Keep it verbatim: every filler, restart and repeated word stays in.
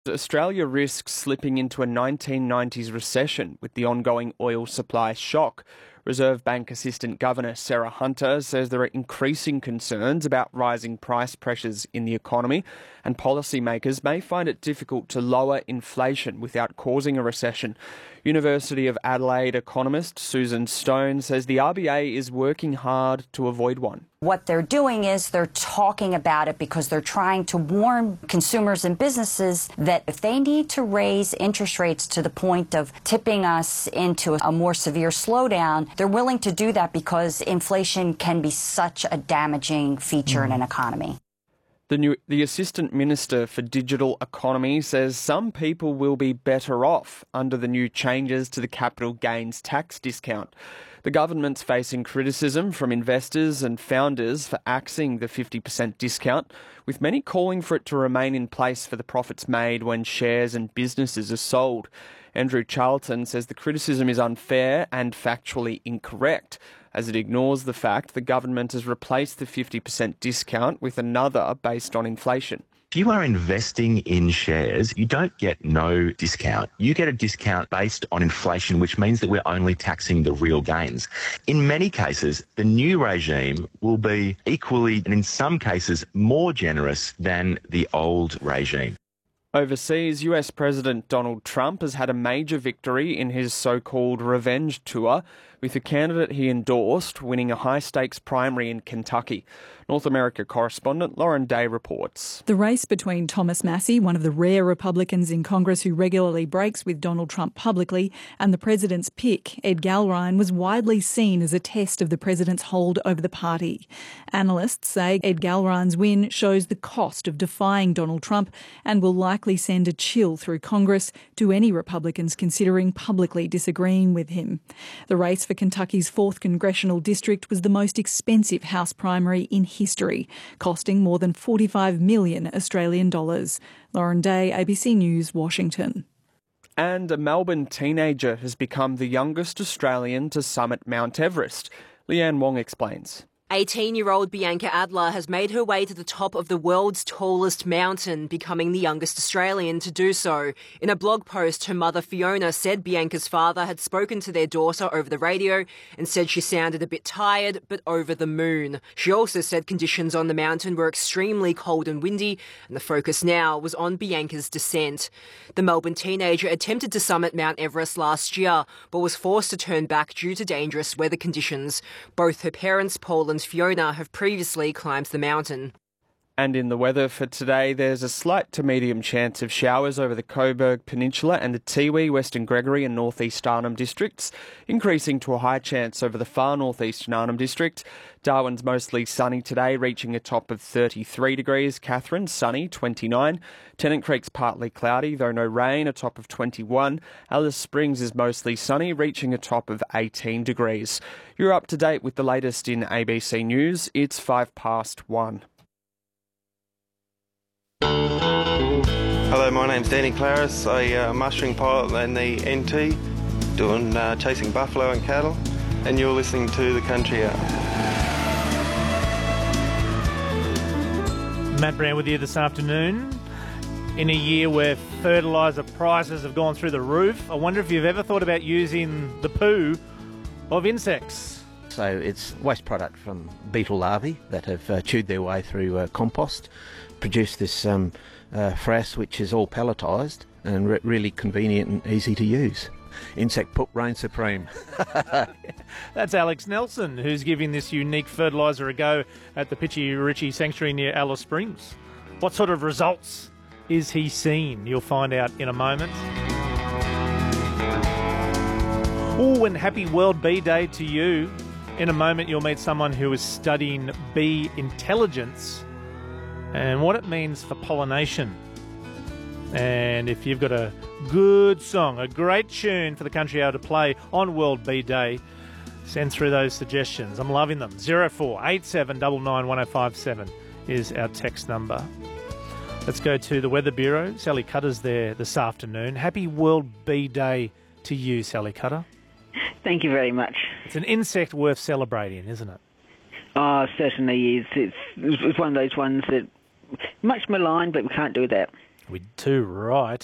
Australia risks slipping into a nineteen nineties recession with the ongoing oil supply shock. Reserve Bank Assistant Governor Sarah Hunter says there are increasing concerns about rising price pressures in the economy, and policymakers may find it difficult to lower inflation without causing a recession. University of Adelaide economist Susan Stone says the R B A is working hard to avoid one. What they're doing is they're talking about it because they're trying to warn consumers and businesses that if they need to raise interest rates to the point of tipping us into a more severe slowdown, they're willing to do that because inflation can be such a damaging feature mm. in an economy. The new, the Assistant Minister for Digital Economy says some people will be better off under the new changes to the capital gains tax discount. The government's facing criticism from investors and founders for axing the fifty percent discount, with many calling for it to remain in place for the profits made when shares and businesses are sold. Andrew Charlton says the criticism is unfair and factually incorrect, as it ignores the fact the government has replaced the fifty percent discount with another based on inflation. If you are investing in shares, you don't get no discount. You get a discount based on inflation, which means that we're only taxing the real gains. In many cases, the new regime will be equally, and in some cases, more generous than the old regime. Overseas, U S President Donald Trump has had a major victory in his so-called revenge tour, with the candidate he endorsed winning a high-stakes primary in Kentucky. North America correspondent Lauren Day reports. The race between Thomas Massie, one of the rare Republicans in Congress who regularly breaks with Donald Trump publicly, and the president's pick, Ed Galrine, was widely seen as a test of the president's hold over the party. Analysts say Ed Galrine's win shows the cost of defying Donald Trump and will likely send a chill through Congress to any Republicans considering publicly disagreeing with him. The race for Kentucky's fourth congressional district was the most expensive House primary in history, costing more than forty-five million Australian dollars. Lauren Day, A B C News, Washington. And a Melbourne teenager has become the youngest Australian to summit Mount Everest. Leanne Wong explains. eighteen-year-old Bianca Adler has made her way to the top of the world's tallest mountain, becoming the youngest Australian to do so. In a blog post, her mother Fiona said Bianca's father had spoken to their daughter over the radio and said she sounded a bit tired but over the moon. She also said conditions on the mountain were extremely cold and windy, and the focus now was on Bianca's descent. The Melbourne teenager attempted to summit Mount Everest last year but was forced to turn back due to dangerous weather conditions. Both her parents, Paul and Fiona, have previously climbed the mountain. And in the weather for today, there's a slight to medium chance of showers over the Coburg Peninsula and the Tiwi, Western Gregory and North East Arnhem districts, increasing to a high chance over the far North Eastern Arnhem district. Darwin's mostly sunny today, reaching a top of thirty-three degrees. Katherine, sunny, twenty-nine. Tennant Creek's partly cloudy, though no rain, a top of twenty-one. Alice Springs is mostly sunny, reaching a top of eighteen degrees. You're up to date with the latest in A B C News. It's five past one. Hello, my name's Danny Claris. I uh, mustering pilot in the N T, doing uh, chasing buffalo and cattle, and you're listening to The Country Hour. Matt Brown with you this afternoon. In a year where fertiliser prices have gone through the roof, I wonder if you've ever thought about using the poo of insects. So it's waste product from beetle larvae that have uh, chewed their way through uh, compost, produced this um, uh, frass which is all pelletised and re- really convenient and easy to use. Insect poop reigns supreme. That's Alex Nelson, who's giving this unique fertiliser a go at the Pitchy Ritchie Sanctuary near Alice Springs. What sort of results is he seeing? You'll find out in a moment. Oh, and happy World Bee Day to you. In a moment, you'll meet someone who is studying bee intelligence and what it means for pollination. And if you've got a good song, a great tune for the Country Hour to play on World Bee Day, send through those suggestions. I'm loving them. zero four eight seven nine nine one oh five seven is our text number. Let's go to the Weather Bureau. Sally Cutter's there this afternoon. Happy World Bee Day to you, Sally Cutter. Thank you very much. It's an insect worth celebrating, isn't it? Oh, certainly is. It's, it's one of those ones that much maligned, but we can't do that. We're too right.